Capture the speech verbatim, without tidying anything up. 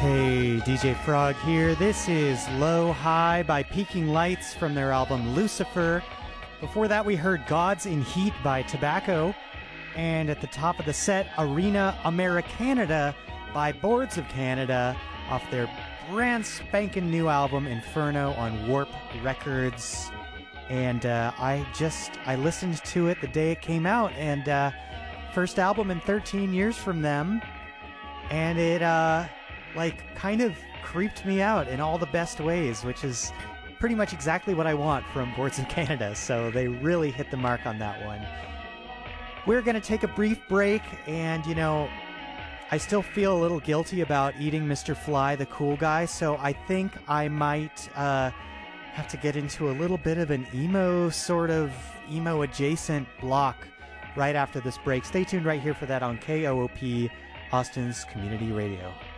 Hey, D J Frog here. This is Low High by Peaking Lights from their album Lucifer. Before that, we heard Gods in Heat by Tobacco. And at the top of the set, Arena Americanada by Boards of Canada off their brand spanking new album Inferno on Warp Records. And uh, I just, I listened to it the day it came out, and uh, first album in thirteen years from them. And it, uh... like, kind of creeped me out in all the best ways, which is pretty much exactly what I want from Boards of Canada, so they really hit the mark on that one. We're going to take a brief break, and, you know, I still feel a little guilty about eating Mister Fly, the cool guy, so I think I might uh, have to get into a little bit of an emo, sort of emo-adjacent block right after this break. Stay tuned right here for that on K O O P, Austin's Community Radio.